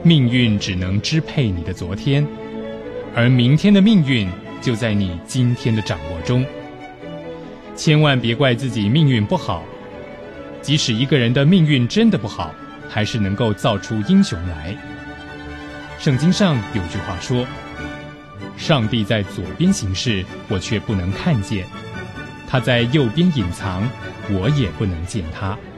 命运只能支配你的昨天，而明天的命运就在你今天的掌握中。千万别怪自己命运不好，即使一个人的命运真的不好，还是能够造出英雄来。圣经上有句话说，上帝在左边行事，我却不能看见；他在右边隐藏，我也不能见他。